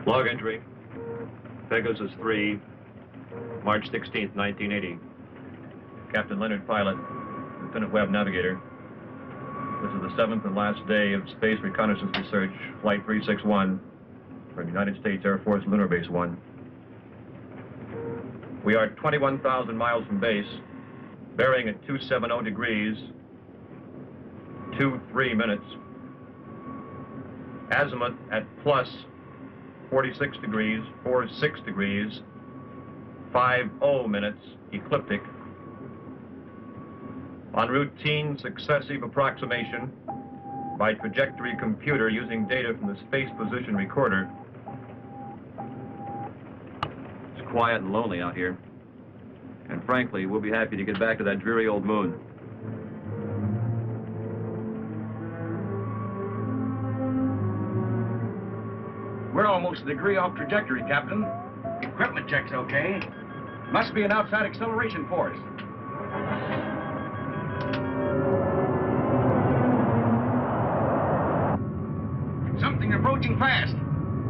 Log entry. Pegasus 3, March 16th, 1980. Captain Leonard Pilot, Lieutenant Webb Navigator. This is the 7th and last day of Space Reconnaissance Research, Flight 361, from United States Air Force Lunar Base 1. We are 21,000 miles from base, bearing at 270 degrees, 23 minutes. Azimuth at plus 46 degrees, 46 degrees, 50 minutes, ecliptic. On routine successive approximation by trajectory computer using data from the Space Position Recorder. It's quiet and lonely out here. And frankly, we'll be happy to get back to that dreary old moon. We're almost a degree off trajectory, Captain. Equipment check's okay. Must be an outside acceleration force. Something approaching fast.